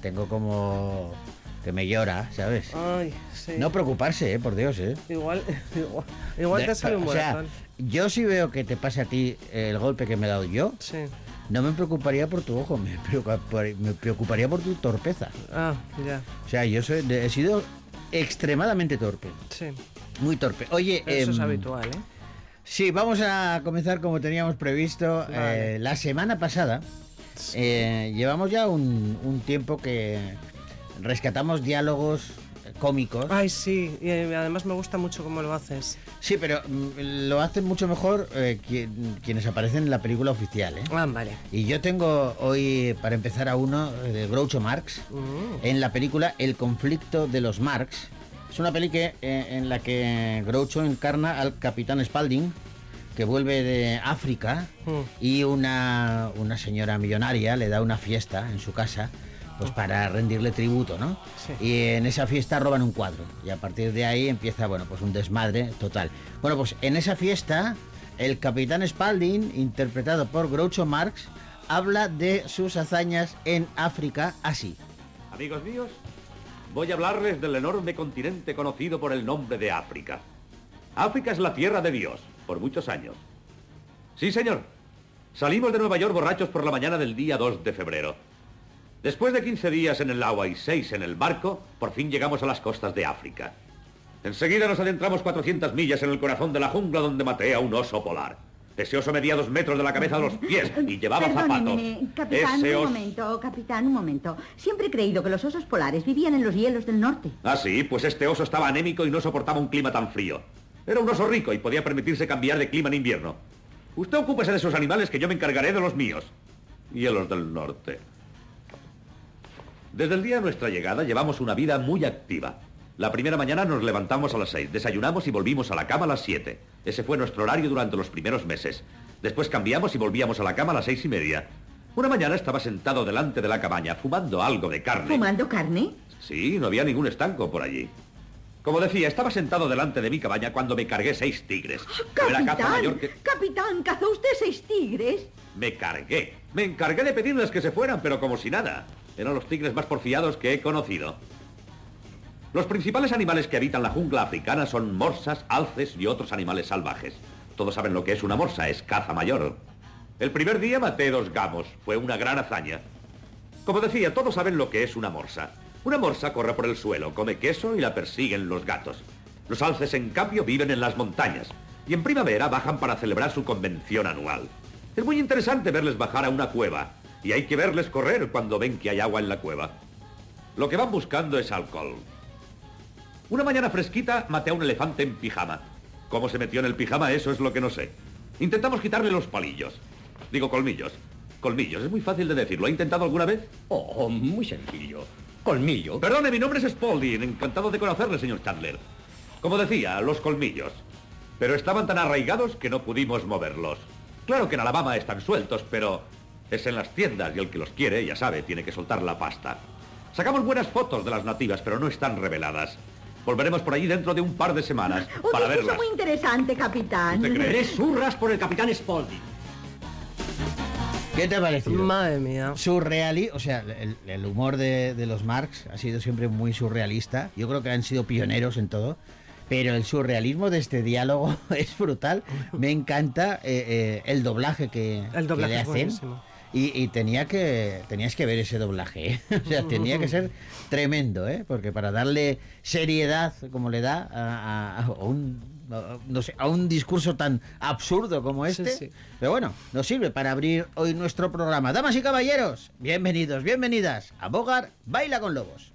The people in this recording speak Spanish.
tengo como que me llora, ¿sabes? Ay, sí. No preocuparse, por Dios, Igual te sale un O sea, moratón. yo sí veo que te pase a ti el golpe que me he dado yo, Sí. no me preocuparía por tu ojo, me preocuparía por tu torpeza. Ah, ya. O sea, he sido extremadamente torpe, Sí. muy torpe. Oye, Eso es habitual, ¿eh? sí, vamos a comenzar como teníamos previsto. Vale. La semana pasada llevamos ya un tiempo que rescatamos diálogos cómicos. Ay, sí. Y además me gusta mucho cómo lo haces. Sí, pero lo hacen mucho mejor quienes aparecen en la película oficial, ¿eh? Ah, vale. Y yo tengo hoy, para empezar, a uno de Groucho Marx, en la película El conflicto de los Marx. Es una peli en la que Groucho encarna al capitán Spaulding, que vuelve de África, y una señora millonaria le da una fiesta en su casa, pues para rendirle tributo, ¿no? Sí. Y en esa fiesta roban un cuadro, y a partir de ahí empieza, bueno, pues un desmadre total. Bueno, pues en esa fiesta, el capitán Spaulding, interpretado por Groucho Marx, habla de sus hazañas en África así. Amigos míos, voy a hablarles del enorme continente conocido por el nombre de África. África es la tierra de Dios, por muchos años. Sí, señor. Salimos de Nueva York borrachos por la mañana del día 2 de febrero. Después de 15 días en el agua y 6 en el barco, por fin llegamos a las costas de África. Enseguida nos adentramos 400 millas en el corazón de la jungla donde maté a un oso polar. Ese oso medía 2 metros de la cabeza a los pies y llevaba zapatos. Capitán, Ese un oso... momento, capitán, un momento. Siempre he creído que los osos polares vivían en los hielos del norte. Ah, sí, pues este oso estaba anémico y no soportaba un clima tan frío. Era un oso rico y podía permitirse cambiar de clima en invierno. Usted ocúpese de esos animales que yo me encargaré de los míos. Y de los del norte. Desde el día de nuestra llegada llevamos una vida muy activa. La primera mañana nos levantamos a las 6, desayunamos y volvimos a la cama a las 7. Ese fue nuestro horario durante los primeros meses. Después cambiamos y volvíamos a la cama a las 6:30. Una mañana estaba sentado delante de la cabaña, fumando algo de carne. ¿Fumando carne? Sí, no había ningún estanco por allí. Como decía, estaba sentado delante de mi cabaña cuando me cargué 6 tigres. Era caza mayor que... Capitán, ¿cazó usted 6 tigres? Me cargué. Me encargué de pedirles que se fueran, pero como si nada. Eran los tigres más porfiados que he conocido. Los principales animales que habitan la jungla africana son morsas, alces y otros animales salvajes. Todos saben lo que es una morsa, es caza mayor. El primer día maté 2 gamos, fue una gran hazaña. Como decía, todos saben lo que es una morsa. Una morsa corre por el suelo, come queso y la persiguen los gatos. Los alces, en cambio, viven en las montañas y en primavera bajan para celebrar su convención anual. Es muy interesante verles bajar a una cueva y hay que verles correr cuando ven que hay agua en la cueva. Lo que van buscando es alcohol. Una mañana fresquita maté a un elefante en pijama. ¿Cómo se metió en el pijama? Eso es lo que no sé. Intentamos quitarle los palillos. Digo colmillos. Colmillos, es muy fácil de decir. ¿Lo ha intentado alguna vez? Oh, muy sencillo. Colmillo. Perdone, mi nombre es Spaulding. Encantado de conocerle, señor Chandler. Como decía, los colmillos. Pero estaban tan arraigados que no pudimos moverlos. Claro que en Alabama están sueltos, pero es en las tiendas y el que los quiere, ya sabe, tiene que soltar la pasta. Sacamos buenas fotos de las nativas, pero no están reveladas. Volveremos por allí dentro de un par de semanas para verlas. Muy interesante, capitán. ¿Usted cree? 3 zurras por el capitán Spaulding. ¿Qué te ha parecido? Madre mía. O sea, el humor de los Marx ha sido siempre muy surrealista. Yo creo que han sido pioneros en todo. Pero el surrealismo de este diálogo es brutal. Me encanta el doblaje que le Es hacen. buenísimo. Y tenías que ver ese doblaje, ¿eh? O sea, tenía que ser tremendo, ¿eh? Porque para darle seriedad como le da a un discurso tan absurdo como este, Sí. pero bueno, nos sirve para abrir hoy nuestro programa. Damas y caballeros, bienvenidos, bienvenidas a Bogart Baila con Lobos.